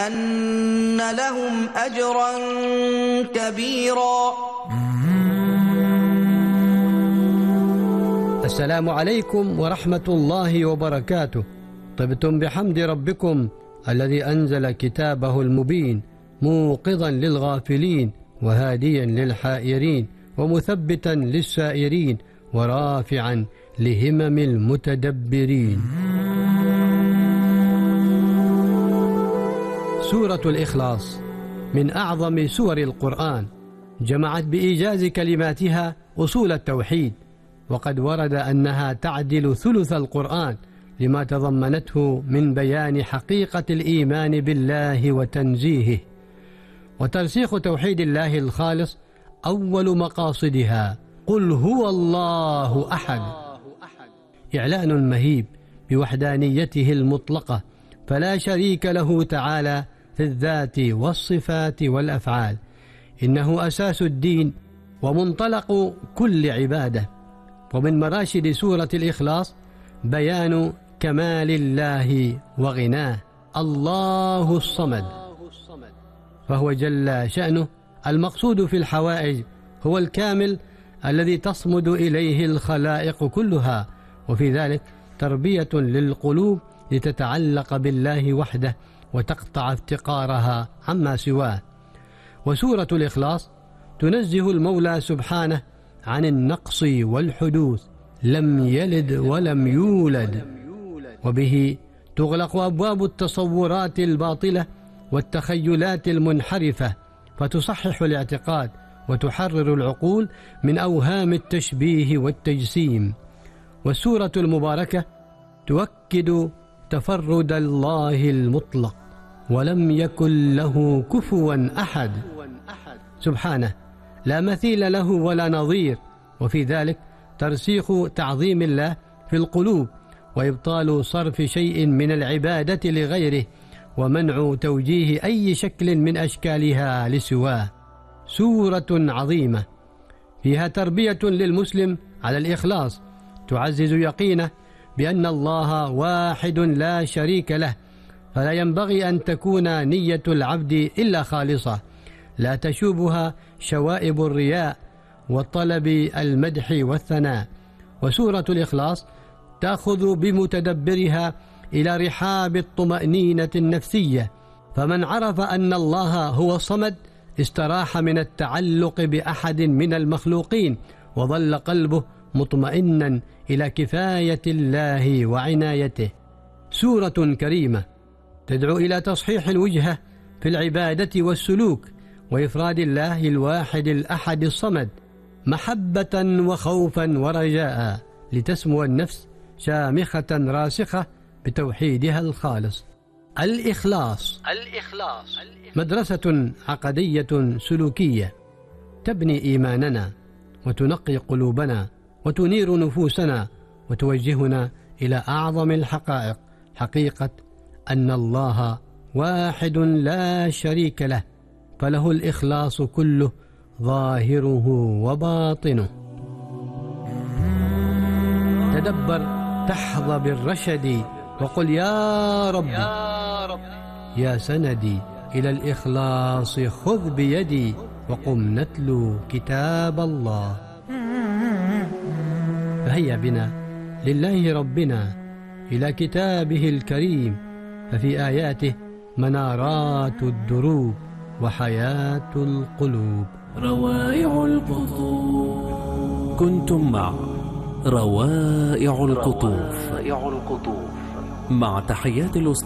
أن لهم أجرا كبيرا. السلام عليكم ورحمة الله وبركاته. طبتم بحمد ربكم الذي أنزل كتابه المبين موقظا للغافلين وهاديا للحائرين ومثبتا للسائرين ورافعا لهمم المتدبرين. سورة الإخلاص من أعظم سور القرآن، جمعت بإيجاز كلماتها أصول التوحيد، وقد ورد أنها تعدل ثلث القرآن لما تضمنته من بيان حقيقة الإيمان بالله وتنزيهه. وترسيخ توحيد الله الخالص أول مقاصدها، قل هو الله أحد، إعلان مهيب بوحدانيته المطلقة، فلا شريك له تعالى في الذات والصفات والأفعال، إنه أساس الدين ومنطلق كل عبادة. ومن مراشد سورة الإخلاص بيان كمال الله وغناه، الله الصمد، فهو جل شأنه المقصود في الحوائج، هو الكامل الذي تصمد إليه الخلائق كلها، وفي ذلك تربية للقلوب لتتعلق بالله وحده وتقطع افتقارها عما سواه. وسورة الإخلاص تنزه المولى سبحانه عن النقص والحدوث، لم يلد ولم يولد، وبه تغلق أبواب التصورات الباطلة والتخيلات المنحرفة، فتصحح الاعتقاد وتحرر العقول من أوهام التشبيه والتجسيم. والسورة المباركة تؤكد تفرد الله المطلق، ولم يكن له كفوا أحد، سبحانه لا مثيل له ولا نظير، وفي ذلك ترسيخ تعظيم الله في القلوب، وإبطال صرف شيء من العبادة لغيره، ومنع توجيه أي شكل من أشكالها لسواه. سورة عظيمة فيها تربية للمسلم على الإخلاص، تعزز يقينه بأن الله واحد لا شريك له، فلا ينبغي أن تكون نية العبد إلا خالصة، لا تشوبها شوائب الرياء وطلب المدح والثناء. وسورة الإخلاص تأخذ بمتدبرها إلى رحاب الطمأنينة النفسية، فمن عرف أن الله هو الصمد استراح من التعلق بأحد من المخلوقين، وظل قلبه مطمئنا إلى كفاية الله وعنايته. سورة كريمة تدعو إلى تصحيح الوجهة في العبادة والسلوك، وإفراد الله الواحد الأحد الصمد محبة وخوفا ورجاء، لتسمو النفس شامخة راسخة بتوحيدها الخالص. الإخلاص مدرسة عقدية سلوكية تبني إيماننا وتنقي قلوبنا وتنير نفوسنا وتوجهنا إلى أعظم الحقائق، حقيقة أن الله واحد لا شريك له، فله الإخلاص كله ظاهره وباطنه. تدبر تحظى بالرشد، وقل يا رب يا سندي إلى الإخلاص خذ بيدي، وقم نتلو كتاب الله. فهيا بنا لله ربنا إلى كتابه الكريم، ففي آياته منارات الدروب وحياة القلوب. روائع القطوف. كنتم مع روائع القطوف مع تحيات الأستاذ